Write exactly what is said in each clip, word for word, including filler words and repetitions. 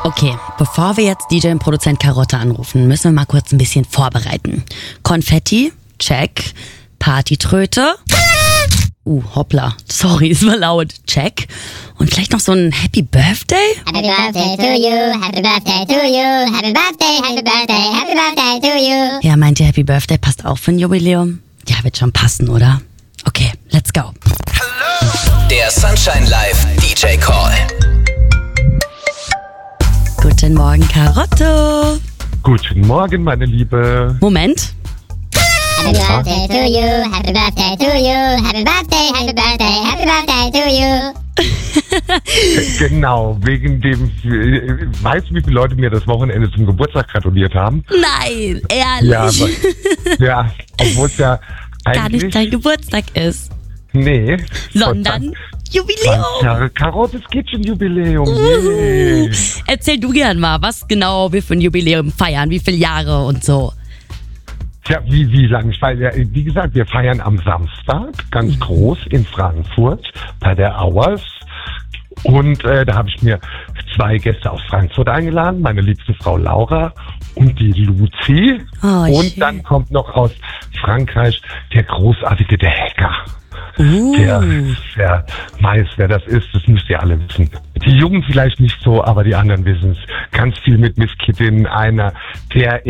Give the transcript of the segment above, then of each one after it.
Okay, bevor wir jetzt D J und Produzent Karotte anrufen, müssen wir mal kurz ein bisschen vorbereiten. Konfetti, check. Partytröte. Uh, hoppla. Sorry, ist mal laut. Check. Und vielleicht noch so ein Happy Birthday? Happy Birthday to you, Happy Birthday to you, Happy Birthday, Happy Birthday, Happy Birthday to you. Ja, meint ihr Happy Birthday passt auch für ein Jubiläum? Ja, wird schon passen, oder? Okay, let's go. Der Sunshine Live D J Call. Guten Morgen, Karotte. Guten Morgen, meine Liebe. Moment. Happy Birthday to you, Happy Birthday to you, Happy Birthday, Happy Birthday, Happy Birthday to you. Genau, wegen dem, weißt du, wie viele Leute mir das Wochenende zum Geburtstag gratuliert haben? Nein, ehrlich. Ja, aber, ja, obwohl es ja eigentlich... Gar nicht dein Geburtstag ist. Nee. Sondern Jubiläum. zwanzig Jahre Karottes Kitchen Jubiläum. Uh. Erzähl du gern mal, was genau wir für ein Jubiläum feiern, wie viele Jahre und so. Tja, wie, wie lange? Ich weiß, ja, wie gesagt, wir feiern am Samstag ganz groß in Frankfurt bei der Hours. Und äh, da habe ich mir zwei Gäste aus Frankfurt eingeladen, meine liebste Frau Laura und die Luzi. Oh, und schön. dann kommt noch aus Frankreich der großartige, der Hacker. Uh. Der, der weiß, wer das ist, das müsst ihr alle wissen. Die Jungen vielleicht nicht so, aber die anderen wissen es. Ganz viel mit Miss Kittin, einer der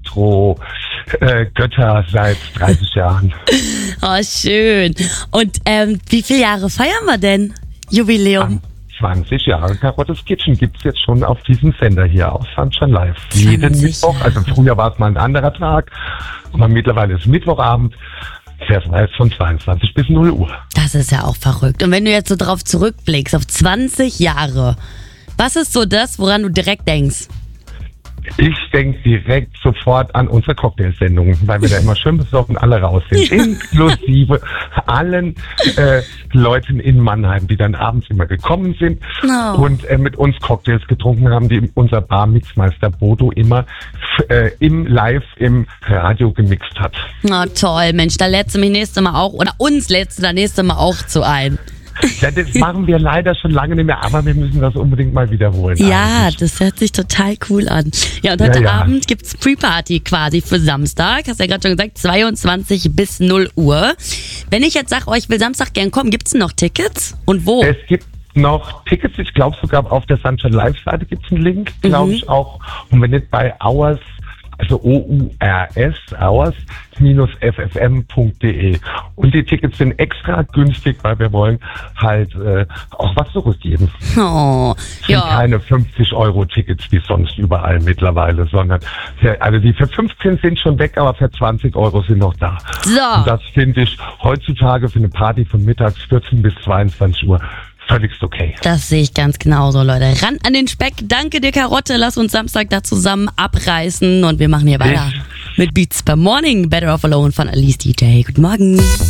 Elektro-Götter seit dreißig Jahren. Oh, schön. Und ähm, wie viele Jahre feiern wir denn? Jubiläum? zwanzig Jahre Karottes Kitchen gibt's jetzt schon auf diesem Sender hier auf Sunshine Live. Jeden Mittwoch, also früher war es mal ein anderer Tag, aber mittlerweile ist Mittwochabend. Das heißt von zweiundzwanzig bis null Uhr. Das ist ja auch verrückt. Und wenn du jetzt so drauf zurückblickst, auf zwanzig Jahre, was ist so das, woran du direkt denkst? Ich denke direkt sofort an unsere Cocktailsendungen, weil wir da immer schön besoffen alle raus sind. Inklusive allen äh, Leuten in Mannheim, die dann abends immer gekommen sind Oh. und äh, mit uns Cocktails getrunken haben, die unser Bar-Mixmeister Bodo immer äh, im Live im Radio gemixt hat. Na toll, Mensch, da lädst du mich nächstes Mal auch, oder uns lädst du da nächste Mal auch zu ein. Ja, das machen wir leider schon lange nicht mehr, aber wir müssen das unbedingt mal wiederholen. Ja, eigentlich. das hört sich total cool an. Ja, und heute Ja, ja. Abend gibt's Pre-Party quasi für Samstag. Hast ja gerade schon gesagt, zweiundzwanzig bis null Uhr. Wenn ich jetzt sage, oh, ich will Samstag gern kommen, gibt's noch Tickets? Und wo? Es gibt noch Tickets, ich glaube sogar auf der Sunshine Live-Seite gibt es einen Link, glaube Mhm. ich auch. Und wenn nicht bei Hours, also O U R S, hours F F M punkt de. Und die Tickets sind extra günstig, weil wir wollen halt äh, auch was zurückgeben. Oh, Es sind ja. keine fünfzig Euro Tickets wie sonst überall mittlerweile, sondern für, also die für fünfzehn sind schon weg, aber für zwanzig Euro sind noch da. So. Und das finde ich heutzutage für eine Party von mittags vierzehn bis zweiundzwanzig Uhr völligst okay. Das sehe ich ganz genauso, Leute. Ran an den Speck. Danke dir, Karotte. Lass uns Samstag da zusammen abreißen und wir machen hier weiter Ich- mit Beats per Morning. Better Off Alone von Alice D J. Guten Morgen.